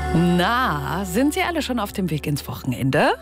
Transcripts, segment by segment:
Na, sind Sie alle schon auf dem Weg ins Wochenende?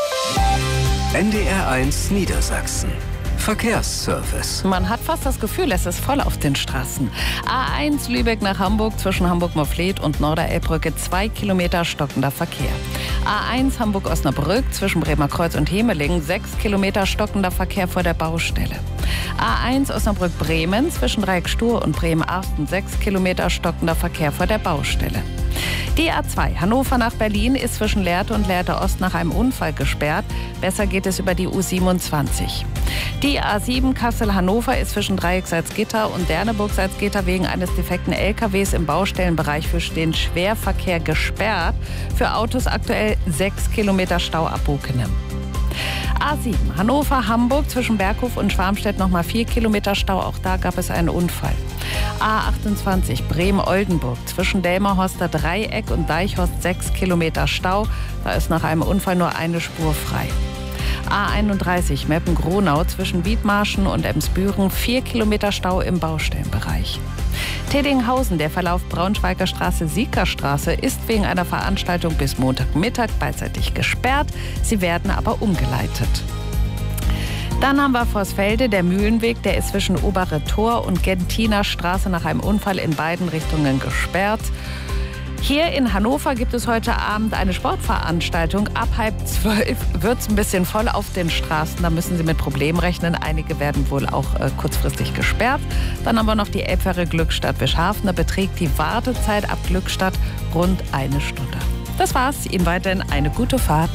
NDR1 Niedersachsen. Verkehrsservice. Man hat fast das Gefühl, es ist voll auf den Straßen. A1 Lübeck nach Hamburg zwischen Hamburg-Morfleet und Norderelbbrücke 2 Kilometer stockender Verkehr. A1 Hamburg-Osnabrück zwischen Bremer Kreuz und Hemeling 6 Kilometer stockender Verkehr vor der Baustelle. A1 Osnabrück-Bremen zwischen Dreieck Stur und Bremen-Arsten 6 Kilometer stockender Verkehr vor der Baustelle. Die A2 Hannover nach Berlin ist zwischen Lehrte und Lehrte Ost nach einem Unfall gesperrt. Besser geht es über die U27. Die A7 Kassel-Hannover ist zwischen Dreieck Salzgitter und Derneburg Salzgitter wegen eines defekten LKWs im Baustellenbereich für den Schwerverkehr gesperrt. Für Autos aktuell 6 Kilometer Stau ab Bukenem. A7 Hannover-Hamburg zwischen Berghof und Schwarmstedt nochmal 4 Kilometer Stau. Auch da gab es einen Unfall. A28 Bremen-Oldenburg zwischen Delmerhorster Dreieck und Deichhorst 6 Kilometer Stau. Da ist nach einem Unfall nur eine Spur frei. A31 Meppen-Gronau zwischen Wiedmarschen und Emsbüren 4 Kilometer Stau im Baustellenbereich. Teddinghausen, der Verlauf Braunschweiger Straße-Siegerstraße, ist wegen einer Veranstaltung bis Montagmittag beidseitig gesperrt. Sie werden aber umgeleitet. Dann haben wir Vorsfelde, der Mühlenweg, der ist zwischen Obere Tor und Gentiner Straße nach einem Unfall in beiden Richtungen gesperrt. Hier in Hannover gibt es heute Abend eine Sportveranstaltung. Ab 11:30 wird es ein bisschen voll auf den Straßen. Da müssen Sie mit Problemen rechnen. Einige werden wohl auch kurzfristig gesperrt. Dann haben wir noch die Elbfähre Glückstadt-Wischhafen. Da beträgt die Wartezeit ab Glückstadt rund 1 Stunde. Das war's. Ihnen weiterhin eine gute Fahrt.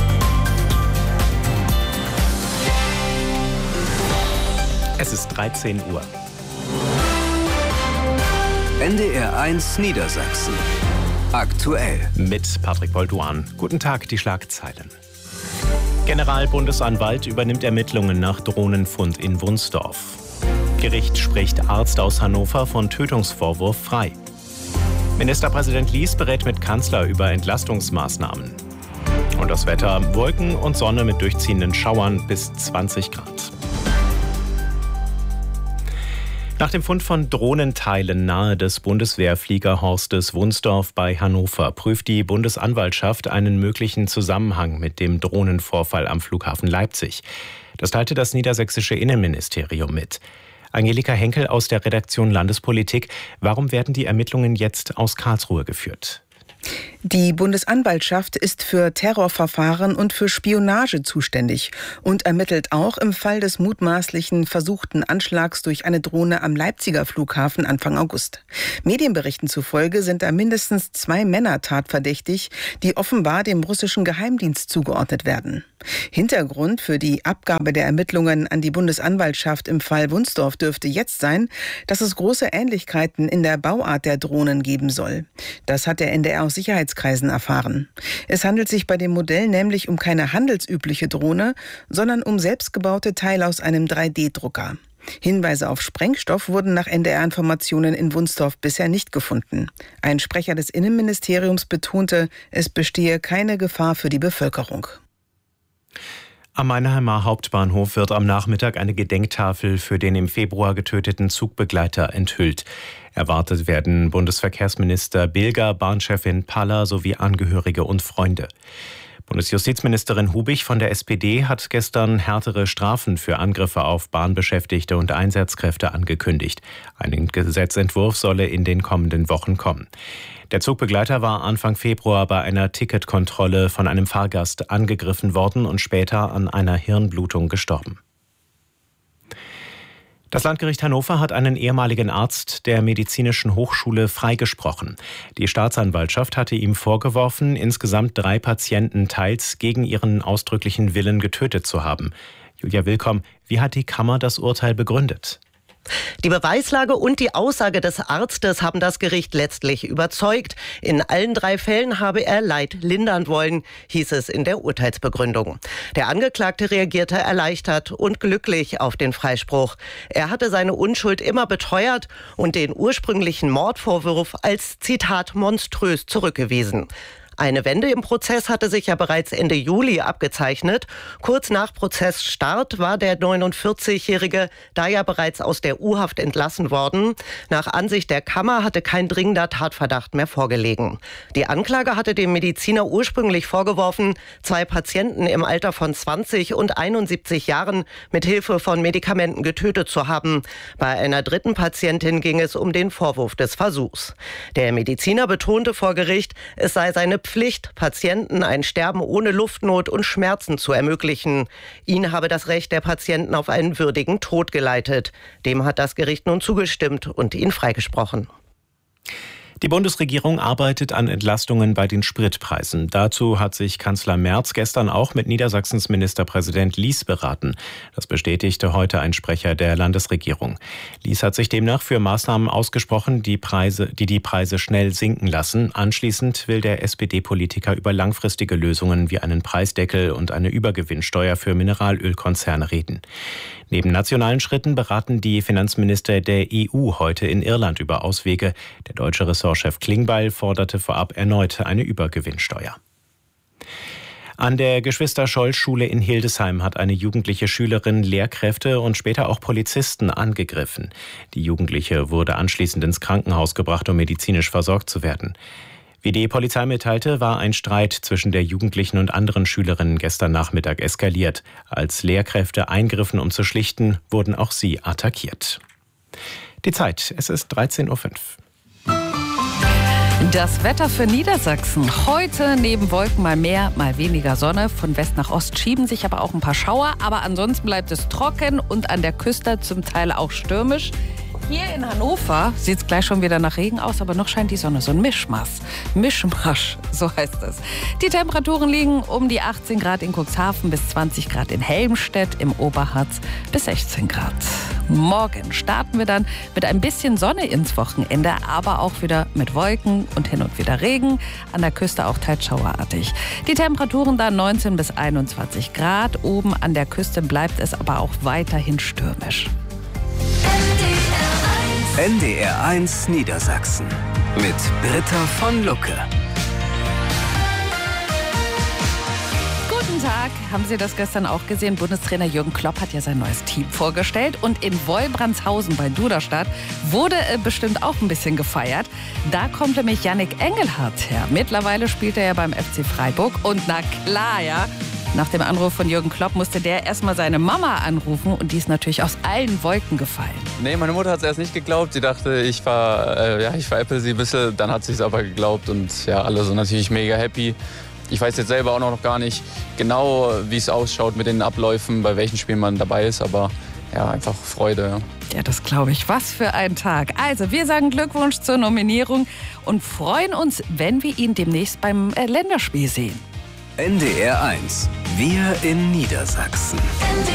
Es ist 13 Uhr. NDR1 Niedersachsen. Aktuell. Mit Patrick Bolduan. Guten Tag, die Schlagzeilen. Generalbundesanwalt übernimmt Ermittlungen nach Drohnenfund in Wunsdorf. Gericht spricht Arzt aus Hannover von Tötungsvorwurf frei. Ministerpräsident Lies berät mit Kanzler über Entlastungsmaßnahmen. Und das Wetter: Wolken und Sonne mit durchziehenden Schauern bis 20 Grad. Nach dem Fund von Drohnenteilen nahe des Bundeswehrfliegerhorstes Wunsdorf bei Hannover prüft die Bundesanwaltschaft einen möglichen Zusammenhang mit dem Drohnenvorfall am Flughafen Leipzig. Das teilte das niedersächsische Innenministerium mit. Angelika Henkel aus der Redaktion Landespolitik. Warum werden die Ermittlungen jetzt aus Karlsruhe geführt? Die Bundesanwaltschaft ist für Terrorverfahren und für Spionage zuständig und ermittelt auch im Fall des mutmaßlichen versuchten Anschlags durch eine Drohne am Leipziger Flughafen Anfang August. Medienberichten zufolge sind da mindestens 2 Männer tatverdächtig, die offenbar dem russischen Geheimdienst zugeordnet werden. Hintergrund für die Abgabe der Ermittlungen an die Bundesanwaltschaft im Fall Wunsdorf dürfte jetzt sein, dass es große Ähnlichkeiten in der Bauart der Drohnen geben soll. Das hat der NDR aus Sicherheitskreisen erfahren. Es handelt sich bei dem Modell nämlich um keine handelsübliche Drohne, sondern um selbstgebaute Teile aus einem 3D-Drucker. Hinweise auf Sprengstoff wurden nach NDR-Informationen in Wunsdorf bisher nicht gefunden. Ein Sprecher des Innenministeriums betonte, es bestehe keine Gefahr für die Bevölkerung. Am Meinheimer Hauptbahnhof wird am Nachmittag eine Gedenktafel für den im Februar getöteten Zugbegleiter enthüllt. Erwartet werden Bundesverkehrsminister Bilger, Bahnchefin Paller sowie Angehörige und Freunde. Bundesjustizministerin Hubich von der SPD hat gestern härtere Strafen für Angriffe auf Bahnbeschäftigte und Einsatzkräfte angekündigt. Ein Gesetzentwurf solle in den kommenden Wochen kommen. Der Zugbegleiter war Anfang Februar bei einer Ticketkontrolle von einem Fahrgast angegriffen worden und später an einer Hirnblutung gestorben. Das Landgericht Hannover hat einen ehemaligen Arzt der Medizinischen Hochschule freigesprochen. Die Staatsanwaltschaft hatte ihm vorgeworfen, insgesamt 3 Patienten teils gegen ihren ausdrücklichen Willen getötet zu haben. Julia Willkomm, wie hat die Kammer das Urteil begründet? Die Beweislage und die Aussage des Arztes haben das Gericht letztlich überzeugt. In allen 3 Fällen habe er Leid lindern wollen, hieß es in der Urteilsbegründung. Der Angeklagte reagierte erleichtert und glücklich auf den Freispruch. Er hatte seine Unschuld immer beteuert und den ursprünglichen Mordvorwurf als, Zitat, monströs zurückgewiesen. Eine Wende im Prozess hatte sich ja bereits Ende Juli abgezeichnet. Kurz nach Prozessstart war der 49-Jährige da ja bereits aus der U-Haft entlassen worden. Nach Ansicht der Kammer hatte kein dringender Tatverdacht mehr vorgelegen. Die Anklage hatte dem Mediziner ursprünglich vorgeworfen, 2 Patienten im Alter von 20 und 71 Jahren mit Hilfe von Medikamenten getötet zu haben. Bei einer dritten Patientin ging es um den Vorwurf des Versuchs. Der Mediziner betonte vor Gericht, es sei seine Pflicht, Patienten ein Sterben ohne Luftnot und Schmerzen zu ermöglichen. Ihn habe das Recht der Patienten auf einen würdigen Tod geleitet. Dem hat das Gericht nun zugestimmt und ihn freigesprochen. Die Bundesregierung arbeitet an Entlastungen bei den Spritpreisen. Dazu hat sich Kanzler Merz gestern auch mit Niedersachsens Ministerpräsident Lies beraten. Das bestätigte heute ein Sprecher der Landesregierung. Lies hat sich demnach für Maßnahmen ausgesprochen, die die Preise schnell sinken lassen. Anschließend will der SPD-Politiker über langfristige Lösungen wie einen Preisdeckel und eine Übergewinnsteuer für Mineralölkonzerne reden. Neben nationalen Schritten beraten die Finanzminister der EU heute in Irland über Auswege. Der deutsche Ressortchef Klingbeil forderte vorab erneut eine Übergewinnsteuer. An der Geschwister-Scholl-Schule in Hildesheim hat eine jugendliche Schülerin Lehrkräfte und später auch Polizisten angegriffen. Die Jugendliche wurde anschließend ins Krankenhaus gebracht, um medizinisch versorgt zu werden. Wie die Polizei mitteilte, war ein Streit zwischen der Jugendlichen und anderen Schülerinnen gestern Nachmittag eskaliert. Als Lehrkräfte eingriffen, um zu schlichten, wurden auch sie attackiert. Die Zeit, es ist 13:05 Uhr. Das Wetter für Niedersachsen. Heute neben Wolken mal mehr, mal weniger Sonne. Von West nach Ost schieben sich aber auch ein paar Schauer. Aber ansonsten bleibt es trocken und an der Küste zum Teil auch stürmisch. Hier in Hannover sieht es gleich schon wieder nach Regen aus, aber noch scheint die Sonne. So ein Mischmasch, so heißt es. Die Temperaturen liegen um die 18 Grad in Cuxhaven bis 20 Grad in Helmstedt, im Oberharz bis 16 Grad. Morgen starten wir dann mit ein bisschen Sonne ins Wochenende, aber auch wieder mit Wolken und hin und wieder Regen. An der Küste auch teils schauerartig. Die Temperaturen dann 19 bis 21 Grad. Oben an der Küste bleibt es aber auch weiterhin stürmisch. NDR1 Niedersachsen mit Britta von Lucke. Guten Tag, haben Sie das gestern auch gesehen? Bundestrainer Jürgen Klopp hat ja sein neues Team vorgestellt und in Wolbrandshausen bei Duderstadt wurde bestimmt auch ein bisschen gefeiert. Da kommt nämlich Yannick Engelhardt her. Mittlerweile spielt er ja beim FC Freiburg und na klar, ja. Nach dem Anruf von Jürgen Klopp musste der erstmal seine Mama anrufen und die ist natürlich aus allen Wolken gefallen. Nee, meine Mutter hat es erst nicht geglaubt. Sie dachte, ich veräpple sie ein bisschen. Dann hat sie es aber geglaubt und ja, alle sind natürlich mega happy. Ich weiß jetzt selber auch noch gar nicht genau, wie es ausschaut mit den Abläufen, bei welchen Spielen man dabei ist, aber ja, einfach Freude. Ja, das glaube ich. Was für ein Tag. Also, wir sagen Glückwunsch zur Nominierung und freuen uns, wenn wir ihn demnächst beim Länderspiel sehen. NDR1, wir in Niedersachsen.